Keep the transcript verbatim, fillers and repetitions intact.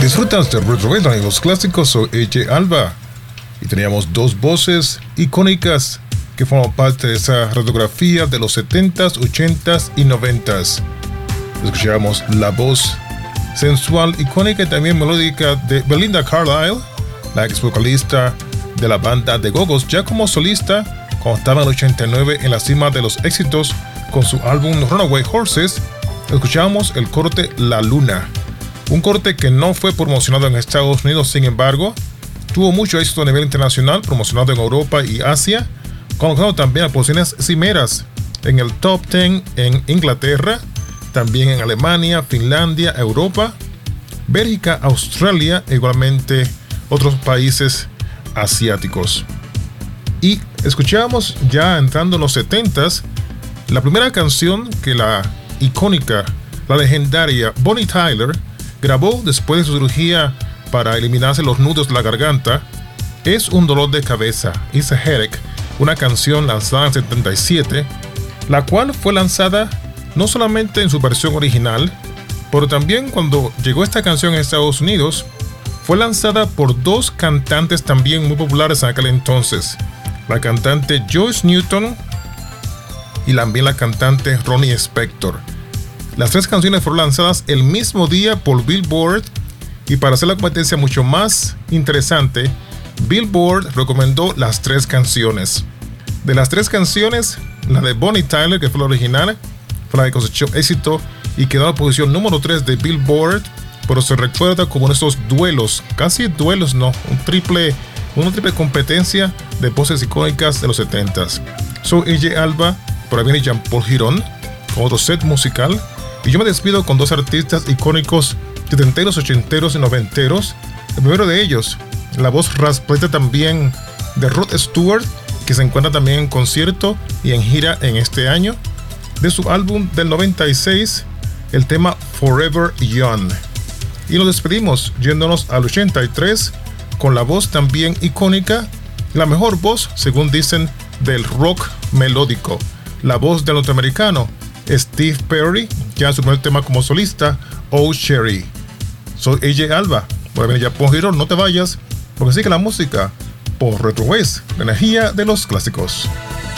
Disfrutas de Retro Retro y los clásicos. Soy A J Alba y teníamos dos voces icónicas que forman parte de esa radiografía de los setentas, ochentas y noventas. Escuchamos la voz sensual, icónica y también melódica de Belinda Carlisle, la ex vocalista de la banda The Go-Go's, ya como solista cuando estaba en el ochenta y nueve en la cima de los éxitos con su álbum Runaway Horses. Escuchamos el corte La Luna, un corte que no fue promocionado en Estados Unidos, sin embargo tuvo mucho éxito a nivel internacional, promocionado en Europa y Asia, colocando también a posiciones cimeras en el top diez en Inglaterra, también en Alemania, Finlandia, Europa, Bélgica, Australia e igualmente otros países asiáticos. Y escuchábamos, ya entrando en los setentas, la primera canción que la icónica, la legendaria Bonnie Tyler grabó después de su cirugía para eliminarse los nudos de la garganta. Es un dolor de cabeza, It's a Headache, una canción lanzada en setenta y siete, la cual fue lanzada no solamente en su versión original, pero también cuando llegó esta canción a Estados Unidos, fue lanzada por dos cantantes también muy populares en aquel entonces, la cantante Joyce Newton y también la cantante Ronnie Spector. Las tres canciones fueron lanzadas el mismo día por Billboard, y para hacer la competencia mucho más interesante, Billboard recomendó las tres canciones. De las tres canciones, la de Bonnie Tyler, que fue la original, fue la que cosechó éxito y quedó en la posición número tres de Billboard, pero se recuerda como uno de estos duelos, casi duelos no, un triple, una triple competencia de voces icónicas de los setentas. Soy A J Alba, por ahí viene Jean-Paul Girón con otro set musical, y yo me despido con dos artistas icónicos setenteros, ochenteros y noventeros. El primero de ellos, la voz raspleta también de Rod Stewart, que se encuentra también en concierto y en gira en este año, de su álbum del noventa y seis, el tema Forever Young. Y nos despedimos yéndonos al ochenta y tres con la voz también icónica, la mejor voz, según dicen, del rock melódico, la voz del norteamericano Steve Perry, ya en su primer tema como solista, Oh Sherry. Soy A J Alba, por venir ya por Girón, no te vayas, porque sigue la música por Retro Waves, la energía de los clásicos.